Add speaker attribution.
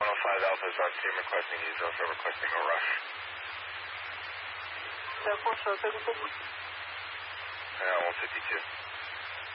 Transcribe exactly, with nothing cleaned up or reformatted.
Speaker 1: one oh five Alpha is our team requesting you, Joseph, requesting a rush.
Speaker 2: D'accord, je suis à cinquante-deux.
Speaker 1: Uh, one fifty-two.